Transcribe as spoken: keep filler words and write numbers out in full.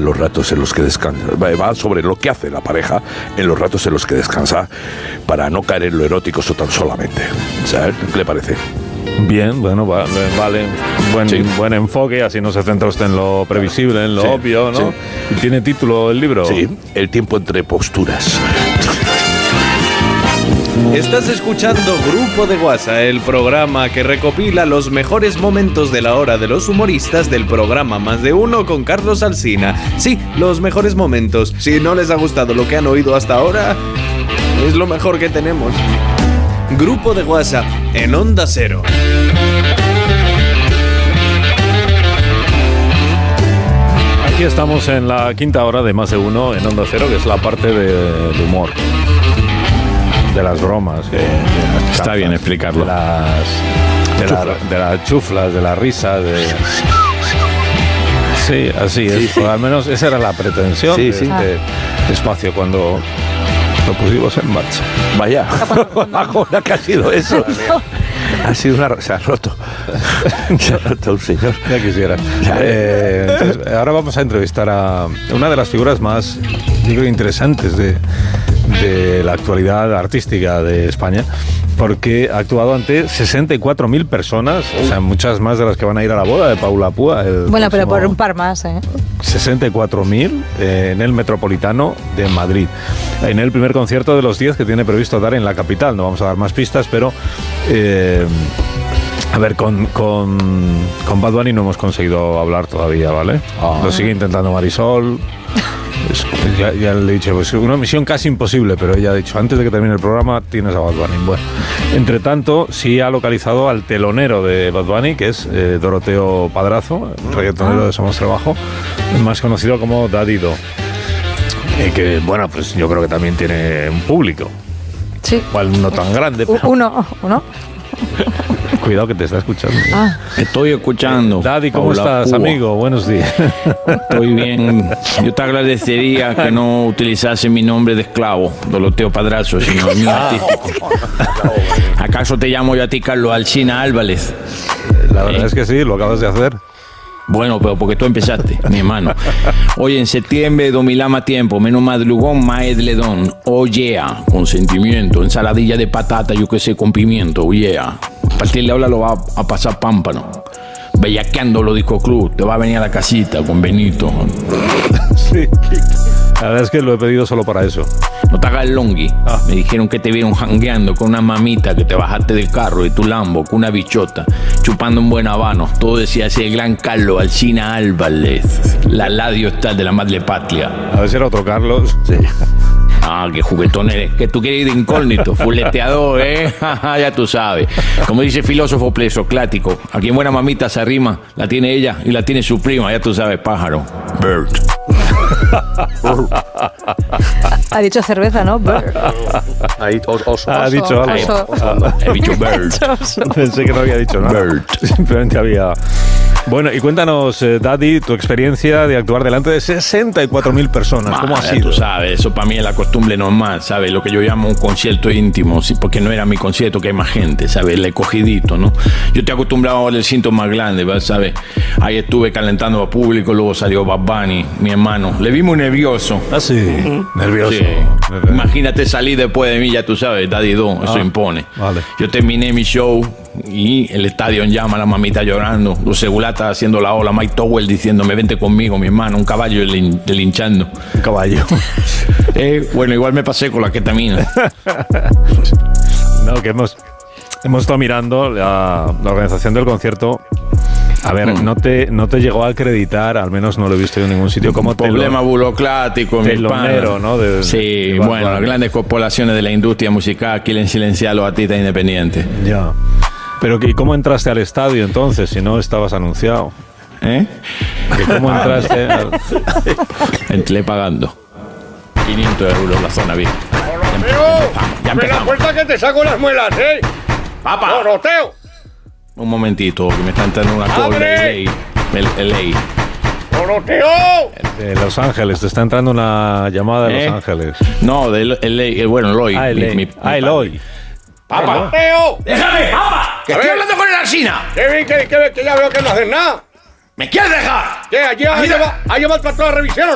los ratos en los que descansa, va sobre lo que hace la pareja en los ratos en los que descansa para no caer en lo erótico so tan solamente. ¿Sabes? ¿Qué le parece? Bien, bueno, vale, vale. Buen, sí. buen enfoque, así no se centra usted en lo previsible, en lo sí, obvio, ¿no? Sí. ¿Y tiene título el libro? Sí, El tiempo entre posturas. Estás escuchando Grupo de Guasa, el programa que recopila los mejores momentos de la hora de los humoristas del programa Más de Uno con Carlos Alsina. Sí, los mejores momentos. Si no les ha gustado lo que han oído hasta ahora, es lo mejor que tenemos. Grupo de Guasa en Onda Cero. Aquí estamos en la quinta hora de Más de Uno en Onda Cero, que es la parte de, de humor. De las bromas, eh, de las está bien explicarlo. De las, de, la, de las chuflas, de la risa, de... Sí, así es. Sí, sí. Al menos esa era la pretensión sí, de sí. este ah. espacio cuando lo pusimos en marcha. Vaya, ahora que ha sido eso. Ha sido una... Se ha roto. Se ha roto un señor. Ya quisiera. Eh, entonces, ahora vamos a entrevistar a una de las figuras más, yo creo, interesantes de... de la actualidad artística de España, porque ha actuado ante sesenta y cuatro mil personas, o sea, muchas más de las que van a ir a la boda de Paula Púa. Bueno, pero por un par más, ¿eh? sesenta y cuatro mil eh, en el Metropolitano de Madrid, en el primer concierto de los diez que tiene previsto dar en la capital. No vamos a dar más pistas, pero... Eh, a ver, con, con, con Bad Bunny no hemos conseguido hablar todavía, ¿vale? Oh. Lo sigue intentando Marisol... Es, ya, ya le he dicho, pues una misión casi imposible, pero ella ha dicho, antes de que termine el programa tienes a Bad Bunny. Bueno, entre tanto, sí ha localizado al telonero de Bad Bunny, que es eh, Doroteo Padrazo, el reggaetonero de Somos Trabajo, más conocido como Daddy Do. Eh, que, bueno, pues yo creo que también tiene un público. Sí. Igual no tan grande. Pero... Uno, uno. Cuidado que te está escuchando. Ah. Estoy escuchando. Eh, Daddy, ¿cómo Paula estás, Púa. Amigo? Buenos días. Estoy bien. Yo te agradecería que no utilizase mi nombre de esclavo, Doroteo Padrazo, sino el mío artístico. ¿Acaso te llamo yo a ti Carlos Alsina Álvarez? La verdad ¿Eh? es que sí, lo acabas de hacer. Bueno, pero porque tú empezaste, mi hermano. Oye, en septiembre, domilama tiempo, menos madrugón, más edledón. Oh, yeah, con sentimiento. Ensaladilla de patata, yo que sé, con pimiento. Oh, yeah. A partir de ahora lo va a pasar pámpano. Bellaqueando lo disco club. Te va a venir a la casita con Benito. Sí. La verdad es que lo he pedido solo para eso. No te hagas el longui. Ah. Me dijeron que te vieron jangueando con una mamita, que te bajaste del carro de tu Lambo con una bichota, chupando un buen habano. Todo decía ese gran Carlos Alsina Álvarez, la ladio está de la madre patria. A ver si era otro Carlos. Sí. Ah, qué juguetón eres. Que tú quieres ir de incógnito, fuleteador, ¿eh? Ya tú sabes. Como dice el filósofo presocrático, a quien buena mamita se arrima, la tiene ella y la tiene su prima, ya tú sabes, pájaro. Bird. Ha dicho cerveza, ¿no? Bird. Ha dicho algo. Oso. Oso. He dicho bird. Pensé que no había dicho nada. Bird. Simplemente había... Bueno, y cuéntanos, eh, Daddy, tu experiencia de actuar delante de sesenta y cuatro mil personas. ¿Cómo ha sido? Tú sabes, eso para mí es la costumbre normal, ¿sabes? Lo que yo llamo un concierto íntimo, ¿sí? Porque no era mi concierto, que hay más gente, ¿sabes? El escogidito, ¿no? Yo estoy acostumbrado al cinto más grande, ¿sabes? Ahí estuve calentando a público, luego salió Bad Bunny, mi hermano. Le vi muy nervioso. Ah, sí, uh-huh. Nervioso. Sí. Imagínate salir después de mí, ya tú sabes, Daddy Do, eso ah, impone. Vale. Yo terminé mi show y el estadio en llama, la mamita llorando, los segulatas haciendo la ola, Mike Towell diciéndome, vente conmigo, mi hermano, un caballo delinchando. Un caballo. eh, bueno, igual me pasé con la ketamina. No, que hemos, hemos estado mirando la, la organización del concierto. A ver, mm. no te no te llegó a acreditar, al menos no lo he visto en ningún sitio, como problema burocrático, mi telonero, ¿no? De, sí, de bueno, las grandes corporaciones de la industria musical quieren silenciar a los artistas independientes. Ya. Pero ¿y cómo entraste al estadio entonces, si no estabas anunciado? ¿Eh? ¿Que ¿Cómo entraste? Al... Entré pagando quinientos euros la zona V I P. Ya empezamos. La puerta que te saco las muelas, ¿eh? ¡Papá! ¡Doroteo! Un momentito, que me está entrando una call de ley. El ley. ¡Doroteo! De Los Ángeles, te está entrando una llamada de ¿Eh? Los Ángeles. No, de ley, bueno, Eloy. Ah, mi, mi, ah, Eloy. ¡Papá! ¡Doroteo! ¡Déjame, papá! ¡Que estoy hablando con el Alsina! ¡Que, que, que, que ya veo que no haces nada! ¿Me quieres dejar? ¿Qué? ¿Allí ha llevado el patrón a revisión o